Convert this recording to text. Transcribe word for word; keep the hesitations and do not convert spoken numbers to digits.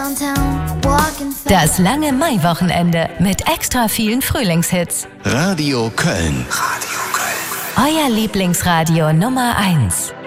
Das lange Maiwochenende mit extra vielen Frühlingshits. Radio Köln. Radio Köln. Euer Lieblingsradio Nummer eins.